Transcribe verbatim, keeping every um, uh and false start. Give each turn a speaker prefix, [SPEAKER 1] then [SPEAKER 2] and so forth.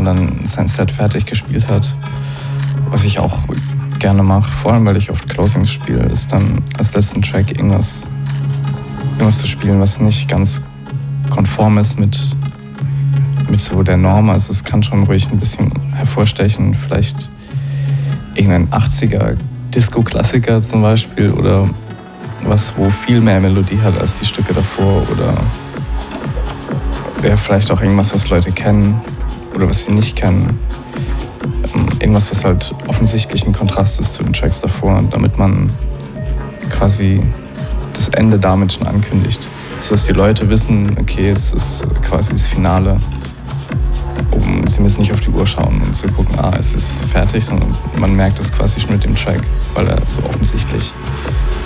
[SPEAKER 1] man dann sein Set fertig gespielt hat, was ich auch gerne mache, vor allem weil ich oft Closings spiele, ist dann als letzten Track irgendwas, irgendwas zu spielen, was nicht ganz konform ist mit, mit so der Norm. Also es kann schon ruhig ein bisschen hervorstechen, vielleicht irgendein achtziger Disco-Klassiker zum Beispiel oder was, wo viel mehr Melodie hat als die Stücke davor oder ja, vielleicht auch irgendwas, was Leute kennen oder was sie nicht kennen. Irgendwas, was halt offensichtlich ein Kontrast ist zu den Tracks davor, damit man quasi das Ende damit schon ankündigt. So dass die Leute wissen, okay, es ist quasi das Finale. Um, sie müssen nicht auf die Uhr schauen und zu gucken, ah, es ist fertig, sondern man merkt es quasi schon mit dem Track, weil er so offensichtlich